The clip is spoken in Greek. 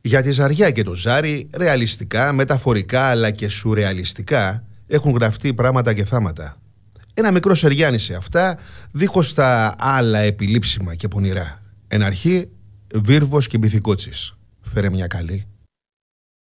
Για τη Ζαριά και το Ζάρι, ρεαλιστικά, μεταφορικά αλλά και σουρεαλιστικά, έχουν γραφτεί πράγματα και θάματα. Ένα μικρό σεριάνι σε αυτά, δίχως τα άλλα επιλήψιμα και πονηρά. Εν αρχή, Βίρβος και Μπιθικότσης. Φέρε μια καλή.